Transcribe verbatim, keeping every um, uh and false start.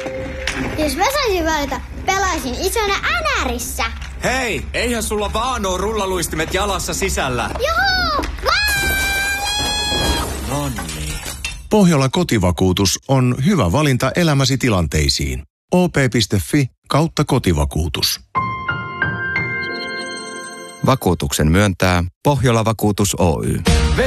Jos mä saisin valita, pelaisin isona Änärissä. Hei, eihän sulla vaan oo rullaluistimet jalassa sisällä. Juhu! Nonni. Pohjola kotivakuutus on hyvä valinta elämäsi tilanteisiin. o p piste f i kautta kotivakuutus. Vakuutuksen myöntää Pohjola Vakuutus Oy.